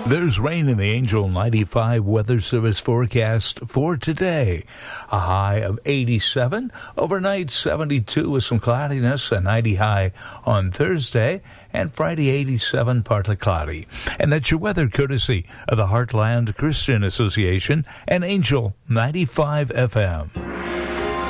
There's rain in the Angel 95 Weather Service forecast for today. A high of 87, overnight 72 with some cloudiness, a 90 high on Thursday, and Friday 87, partly cloudy. And that's your weather courtesy of the Heartland Christian Association and Angel 95 FM.